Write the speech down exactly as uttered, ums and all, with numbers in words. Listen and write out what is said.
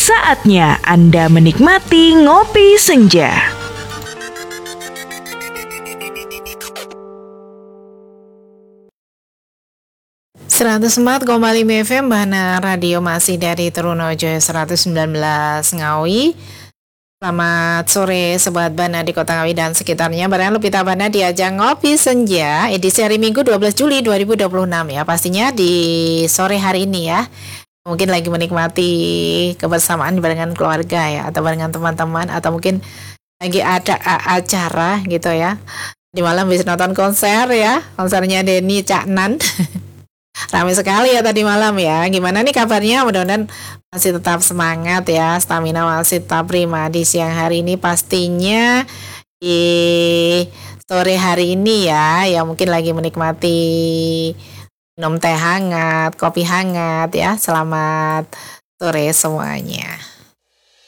Saatnya Anda menikmati Ngopi Senja. seratus empat koma lima F M Bahana Radio masih dari Trunojo seratus sembilan belas Ngawi. Selamat sore Sobat Bana di Kota Ngawi dan sekitarnya. Barang Lupita Bana di ajang Ngopi Senja edisi hari Minggu dua belas Juli dua ribu dua puluh enam ya. Pastinya di sore hari ini ya. Mungkin lagi menikmati kebersamaan barengan keluarga ya, atau barengan teman-teman, atau mungkin lagi ada a- acara gitu ya. Di malam bisa nonton konser ya, konsernya Denny Caknan. Ramai sekali ya tadi malam ya. Gimana nih kabarnya? Mudah-mudahan masih tetap semangat ya, stamina masih tetap prima di siang hari ini pastinya. Di sore hari ini ya, yang mungkin lagi menikmati minum teh hangat, kopi hangat ya. Selamat sore semuanya.